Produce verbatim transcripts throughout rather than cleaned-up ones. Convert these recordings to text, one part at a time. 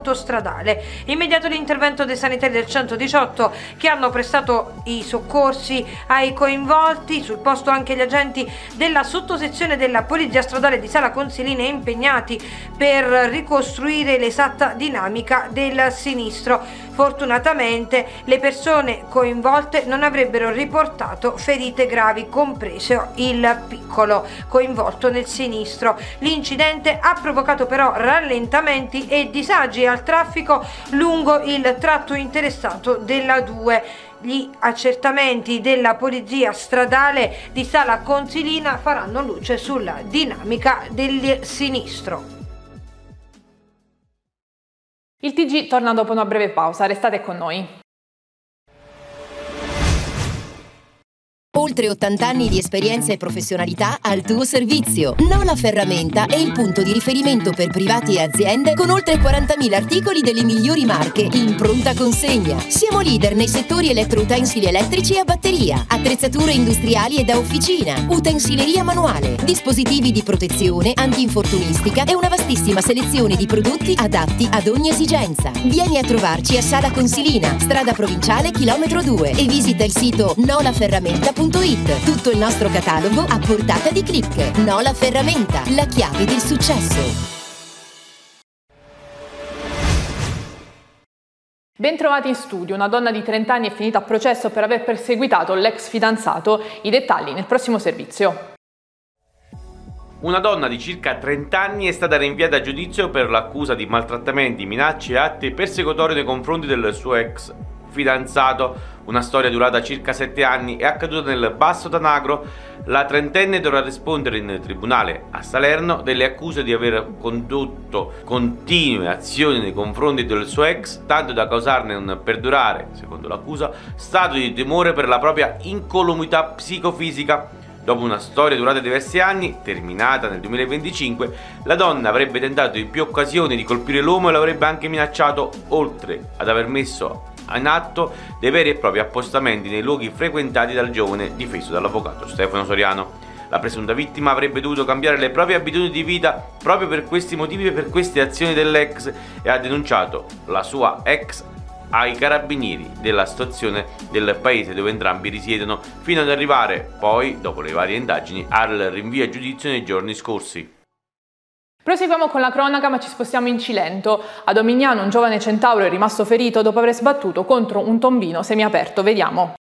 autostradale. Immediato l'intervento dei sanitari del centodiciotto che hanno prestato i soccorsi ai coinvolti, sul posto anche gli agenti della sottosezione della Polizia Stradale di Sala Consilina impegnati per ricostruire l'esatta dinamica del sinistro. Fortunatamente le persone coinvolte non avrebbero riportato ferite gravi, compreso il piccolo coinvolto nel sinistro. L'incidente ha provocato però rallentamenti e disagi al traffico lungo il tratto interessato della due. Gli accertamenti della Polizia Stradale di Sala Consilina faranno luce sulla dinamica del sinistro. Il T G torna dopo una breve pausa, restate con noi. Oltre ottanta anni di esperienza e professionalità al tuo servizio. Nola Ferramenta è il punto di riferimento per privati e aziende con oltre quarantamila articoli delle migliori marche in pronta consegna. Siamo leader nei settori elettroutensili elettrici e a batteria, attrezzature industriali e da officina, utensileria manuale, dispositivi di protezione, antinfortunistica e una vastissima selezione di prodotti adatti ad ogni esigenza. Vieni a trovarci a Sala Consilina, strada provinciale chilometro due e visita il sito nola ferramenta punto it. Tutto il nostro catalogo a portata di click. Nola Ferramenta, la chiave del successo. Bentrovati in studio. Una donna di trenta anni è finita a processo per aver perseguitato l'ex fidanzato. I dettagli nel prossimo servizio. Una donna di circa trenta anni è stata rinviata a giudizio per l'accusa di maltrattamenti, minacce e atti persecutori nei confronti del suo ex fidanzato. Una storia durata circa sette anni è accaduta nel Basso Tanagro. La trentenne dovrà rispondere in tribunale a Salerno delle accuse di aver condotto continue azioni nei confronti del suo ex, tanto da causarne un perdurare, secondo l'accusa, stato di timore per la propria incolumità psicofisica. Dopo una storia durata diversi anni, terminata nel duemilaventicinque, la donna avrebbe tentato in più occasioni di colpire l'uomo e l'avrebbe anche minacciato, oltre ad aver messo in atto dei veri e propri appostamenti nei luoghi frequentati dal giovane difeso dall'avvocato Stefano Soriano. La presunta vittima avrebbe dovuto cambiare le proprie abitudini di vita proprio per questi motivi e per queste azioni dell'ex e ha denunciato la sua ex ai carabinieri della stazione del paese dove entrambi risiedono, fino ad arrivare poi, dopo le varie indagini, al rinvio a giudizio nei giorni scorsi. Proseguiamo con la cronaca, ma ci spostiamo in Cilento. A Domignano un giovane centauro è rimasto ferito dopo aver sbattuto contro un tombino semiaperto. Vediamo.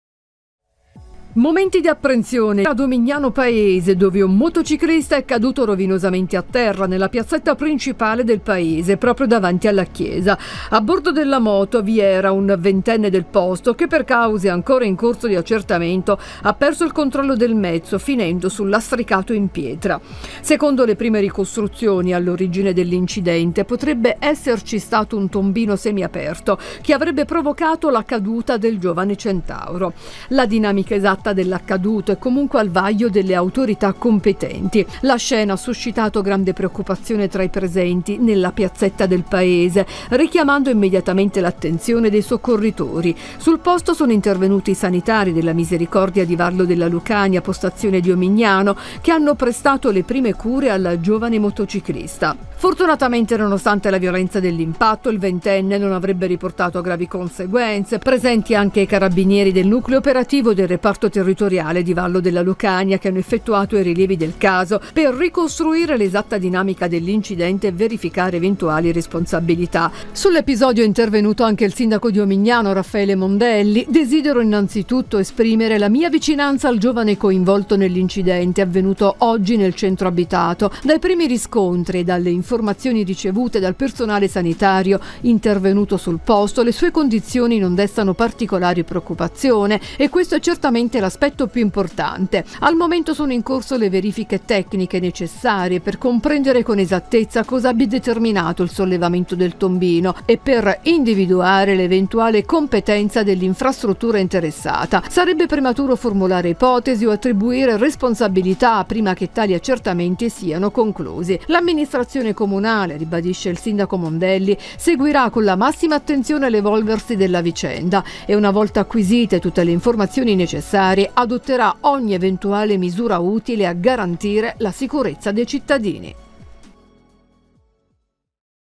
Momenti di apprensione a Domignano Paese, dove un motociclista è caduto rovinosamente a terra nella piazzetta principale del paese, proprio davanti alla chiesa. A bordo della moto vi era un ventenne del posto che, per cause ancora in corso di accertamento, ha perso il controllo del mezzo, finendo sul lastricato in pietra. Secondo le prime ricostruzioni, all'origine dell'incidente potrebbe esserci stato un tombino semiaperto che avrebbe provocato la caduta del giovane centauro. La dinamica esatta dell'accaduto è comunque al vaglio delle autorità competenti. La scena ha suscitato grande preoccupazione tra i presenti nella piazzetta del paese, richiamando immediatamente l'attenzione dei soccorritori. Sul posto sono intervenuti i sanitari della Misericordia di Vallo della Lucania, postazione di Omignano, che hanno prestato le prime cure al giovane motociclista. Fortunatamente, nonostante la violenza dell'impatto, il ventenne non avrebbe riportato gravi conseguenze. Presenti anche i carabinieri del nucleo operativo del reparto territoriale di Vallo della Lucania, che hanno effettuato i rilievi del caso per ricostruire l'esatta dinamica dell'incidente e verificare eventuali responsabilità. Sull'episodio è intervenuto anche il sindaco di Omignano, Raffaele Mondelli. Desidero innanzitutto esprimere la mia vicinanza al giovane coinvolto nell'incidente avvenuto oggi nel centro abitato. Dai primi riscontri e dalle informazioni ricevute dal personale sanitario intervenuto sul posto, le sue condizioni non destano particolari preoccupazione e questo è certamente l'aspetto più importante. Al momento sono in corso le verifiche tecniche necessarie per comprendere con esattezza cosa abbia determinato il sollevamento del tombino e per individuare l'eventuale competenza dell'infrastruttura interessata. Sarebbe prematuro formulare ipotesi o attribuire responsabilità prima che tali accertamenti siano conclusi. L'amministrazione comunale, ribadisce il sindaco Mondelli, seguirà con la massima attenzione l'evolversi della vicenda e una volta acquisite tutte le informazioni necessarie adotterà ogni eventuale misura utile a garantire la sicurezza dei cittadini.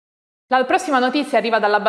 La prossima notizia arriva dalla